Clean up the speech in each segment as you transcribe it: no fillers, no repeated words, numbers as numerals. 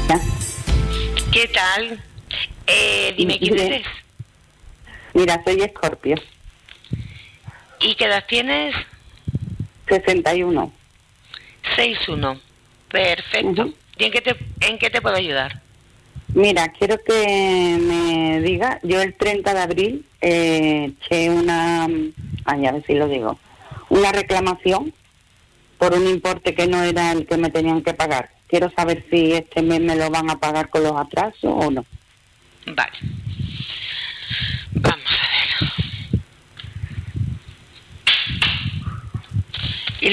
Ya. ¿Qué tal? Dime, ¿quién eres? Mira, soy Escorpio. ¿Y qué edad tienes? 61. 61. Perfecto. Uh-huh. ¿Y en qué te puedo ayudar? Mira, quiero que me diga, yo el 30 de abril eché a ver si lo digo, una reclamación por un importe que no era el que me tenían que pagar. Quiero saber si este mes me lo van a pagar con los atrasos o no. Vale. Vamos a ver. Y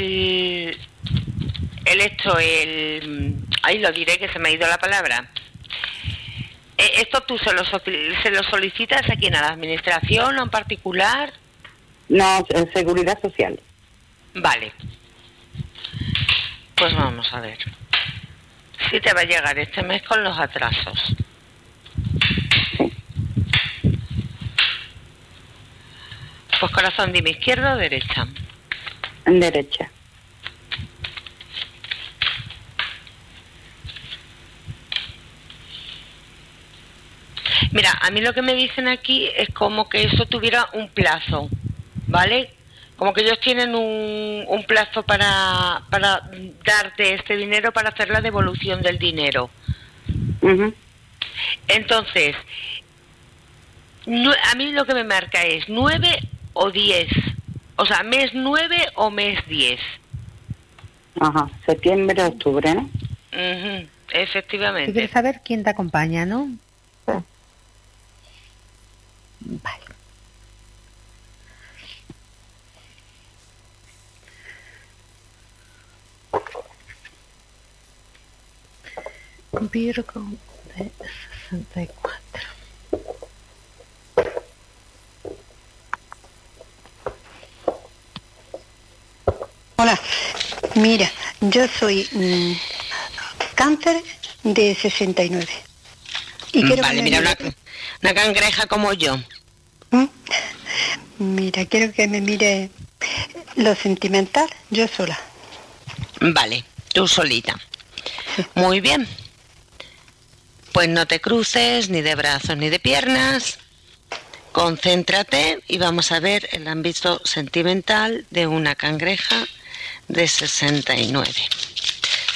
ahí lo diré que se me ha ido la palabra. ¿Esto tú se lo solicitas a quién? ¿A la administración o en particular? No, Seguridad Social. Vale. Pues vamos a ver. Sí te va a llegar este mes con los atrasos. Sí. Pues corazón, dime, ¿izquierda o derecha? En derecha. Mira, a mí lo que me dicen aquí es como que eso tuviera un plazo, ¿vale? Como que ellos tienen un plazo para darte este dinero para hacer la devolución del dinero. Uh-huh. Entonces, a mí lo que me marca es 9 o 10. O sea, mes 9 o mes 10. Ajá, septiembre, octubre, ¿no? Uh-huh. Efectivamente. ¿Tú quieres saber quién te acompaña, no? Sí. Vale. Virgo de 64. Hola, mira, yo soy cáncer de 69. Y quiero vale, mira, una cangreja como yo. Mira, quiero que me mire lo sentimental, yo sola. Vale, tú solita. Sí. Muy bien. Pues no te cruces ni de brazos ni de piernas. Concéntrate y vamos a ver el ámbito sentimental de una cangreja de 69.